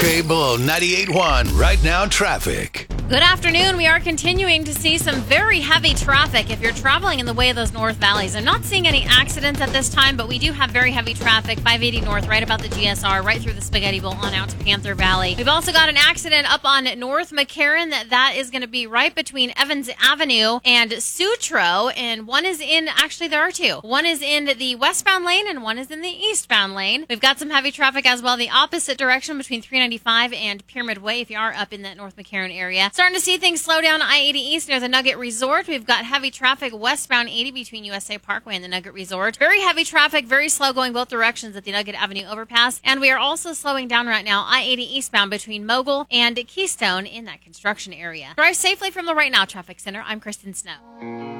Cable 98.1 Right Now Traffic. Good afternoon. We are continuing to see some very heavy traffic if you're traveling in the way of those North Valleys. I'm not seeing any accidents at this time, but we do have very heavy traffic, 580 North, right about the GSR, right through the Spaghetti Bowl on out to Panther Valley. We've also got an accident up on North McCarran. That is going to be right between Evans Avenue and Sutro, and one is in, actually there are two. One is in the westbound lane and one is in the eastbound lane. We've got some heavy traffic as well the opposite direction between 395 and Pyramid Way if you are up in that North McCarran area. Starting to see things slow down I-80 East near the Nugget Resort. We've got heavy traffic westbound 80 between USA Parkway and the Nugget Resort. Very heavy traffic, very slow going both directions at the Nugget Avenue overpass. And we are also slowing down right now I-80 eastbound between Mogul and Keystone in that construction area. Drive safely from the Right Now Traffic Center. I'm Kristen Snow.